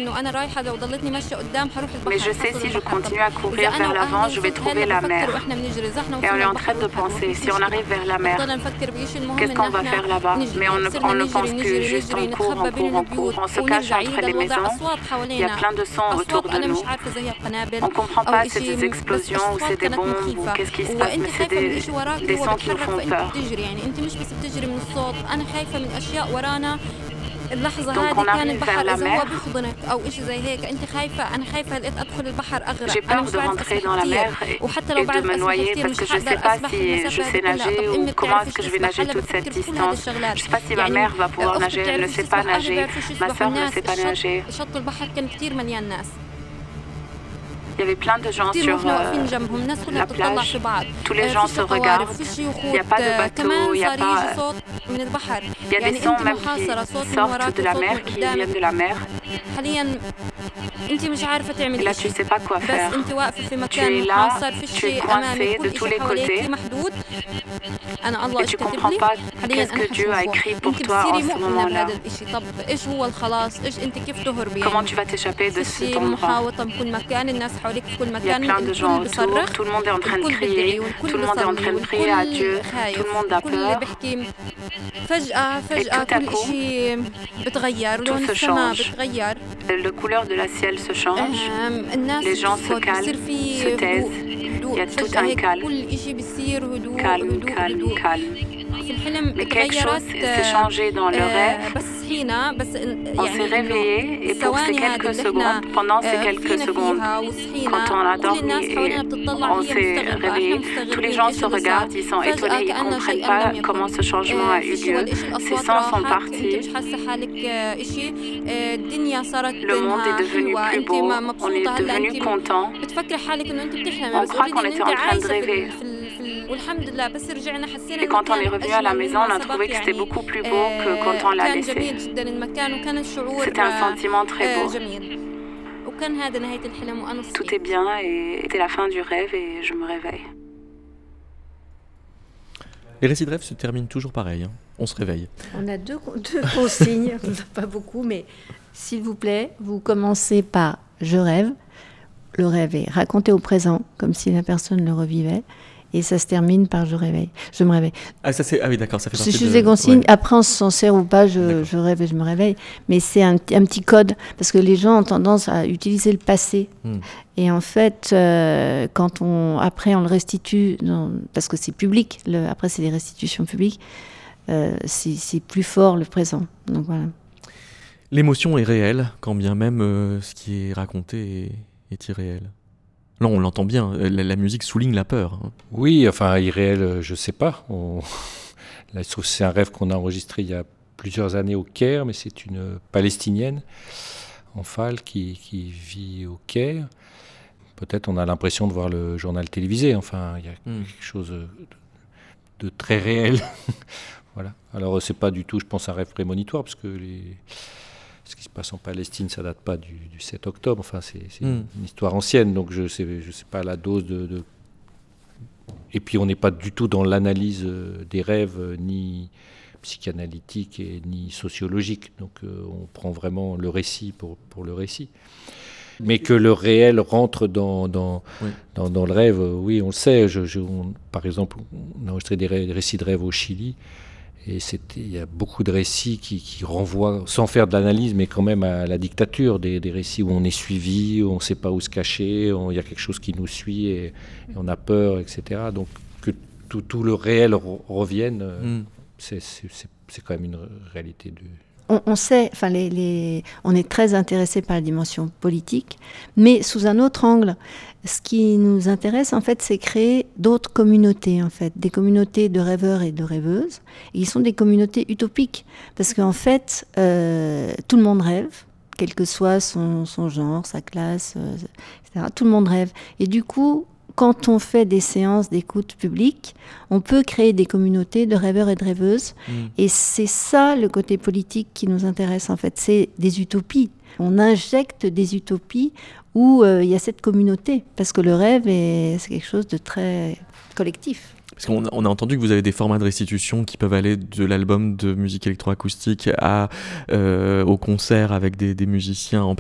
Mais je sais, si je continue à courir vers l'avant, je vais trouver la mer. Et on est en train de penser, si on arrive vers la mer, qu'est-ce qu'on va faire là-bas? Mais on ne pense plus, juste on court, on se cache entre les maisons. Il y a plein de sons autour de nous. On ne comprend pas si c'est des explosions ou c'est des bombes ou qu'est-ce qui se passe, mais c'est des sons qui nous font peur. Donc on arrive vers la mer. J'ai peur de rentrer dans la mer et de me noyer parce que je ne sais pas si je sais nager ou comment est-ce que je vais nager toute cette distance. Je ne sais pas si ma mère va pouvoir nager, elle ne sait pas nager, ma soeur ne sait pas nager. Il y avait plein de gens sur la plage. Tous les gens se regardent. Il n'y a pas de bateau, il y a des sons même qui sortent de la mer, qui viennent de la mer. Et là, tu ne sais pas quoi faire. Tu es là, tu es coincé de tous les côtés. Et tu ne comprends pas qu'est-ce que Dieu a écrit pour toi en ce moment-là. Comment tu vas t'échapper de cet endroit? Il y a plein de gens autour, tout le monde est en train de crier, tout le monde est en train de prier à Dieu, tout le monde a peur. Et tout à coup, tout se change. La couleur de la ciel se change, les gens se calment, se taisent. Il y a tout un calme. Calme, calme, calme. Mais quelque chose s'est changé dans le rêve. On s'est réveillé et pour ces quelques secondes, pendant ces quelques secondes, quand on a dormi et on s'est réveillé, tous les gens se regardent, ils sont étonnés, ils ne comprennent pas comment ce changement a eu lieu. Ces sons sont partis. Le monde est devenu plus beau, on est devenu content. On croit qu'on était en train de rêver. Et quand on est revenu à la maison, on a trouvé que c'était beaucoup plus beau que quand on l'a laissé. C'était un sentiment très beau. Tout est bien et c'était la fin du rêve et je me réveille. Les récits de rêve se terminent toujours pareil, hein. On se réveille. On a deux consignes, pas beaucoup, mais s'il vous plaît, vous commencez par « je rêve ». Le rêve est raconté au présent, comme si la personne le revivait. Et ça se termine par « je me réveille ». Ah oui, d'accord, ça fait partie de... C'est juste des consignes. Ouais. Après, on s'en sert ou pas, je rêve et je me réveille. Mais c'est un petit code, parce que les gens ont tendance à utiliser le passé. Et en fait, après, on le restitue, parce que c'est public, après, c'est des restitutions publiques, c'est plus fort le présent. Donc voilà. L'émotion est réelle, quand bien même ce qui est raconté est irréel. Là, on l'entend bien, la musique souligne la peur. Hein. Oui, enfin, irréel, je ne sais pas. Là, c'est un rêve qu'on a enregistré il y a plusieurs années au Caire, mais c'est une Palestinienne, Enfal, qui vit au Caire. Peut-être on a l'impression de voir le journal télévisé. Enfin, il y a quelque chose de très réel. Voilà. Alors, ce n'est pas du tout, je pense, un rêve prémonitoire, parce que ce qui se passe en Palestine, ça ne date pas du 7 octobre. Enfin, c'est une histoire ancienne, donc je sais pas la dose de... Et puis, on n'est pas du tout dans l'analyse des rêves, ni psychanalytique et ni sociologique. Donc, on prend vraiment le récit pour le récit. Mais que le réel rentre dans le rêve, oui, on le sait. Par exemple, on a enregistré des récits de rêve au Chili. Et il y a beaucoup de récits qui renvoient, sans faire de l'analyse, mais quand même à la dictature, des récits où on est suivi, où on ne sait pas où se cacher, il y a quelque chose qui nous suit et on a peur, etc. Donc que tout le réel revienne, c'est quand même une réalité. On sait, on est très intéressé par la dimension politique, mais sous un autre angle. Ce qui nous intéresse, en fait, c'est créer d'autres communautés, en fait, des communautés de rêveurs et de rêveuses, et qui sont des communautés utopiques, parce qu'en fait, tout le monde rêve, quel que soit son genre, sa classe, etc. Tout le monde rêve. Et du coup, quand on fait des séances d'écoute publique, on peut créer des communautés de rêveurs et de rêveuses. Et c'est ça le côté politique qui nous intéresse, en fait. C'est des utopies. On injecte des utopies où il y a cette communauté. Parce que le rêve, c'est quelque chose de très collectif. Parce qu'on a entendu que vous avez des formats de restitution qui peuvent aller de l'album de musique électroacoustique au concert avec des musiciens en